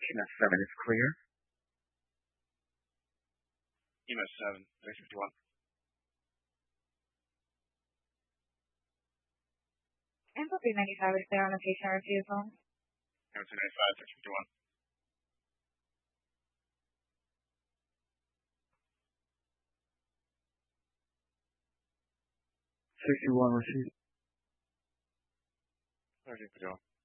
EMS 7 is clear. EMS 7, 351. Ample 395 is there on the patient refusal. EMS 295, 651. 61 received. 251.